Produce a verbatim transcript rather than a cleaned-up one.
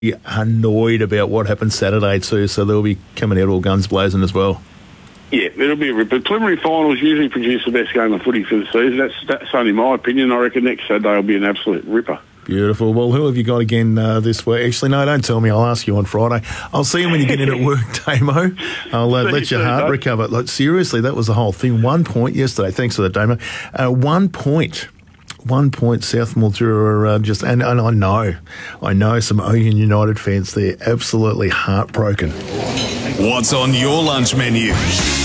annoyed about what happened Saturday too, so they'll be coming out all guns blazing as well. Yeah, it'll be a ripper. Preliminary finals usually produce the best game of footy for the season. That's, that's only my opinion. I reckon next Saturday will be an absolute ripper. Beautiful. Well, who have you got again uh, this week? Actually, no, don't tell me. I'll ask you on Friday. I'll see you when you get in at work, Damo. I'll uh, let your heart recover. Like, seriously, that was the whole thing. One point yesterday. Thanks for that, Damo. Uh, one point. One point, South Mildura are uh, just, and, and I know, I know some Oyen United fans, they're absolutely heartbroken. What's on your lunch menu?